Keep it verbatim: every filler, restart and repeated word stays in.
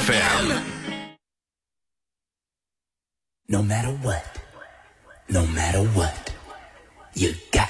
эф эм. No matter what, no matter what, you got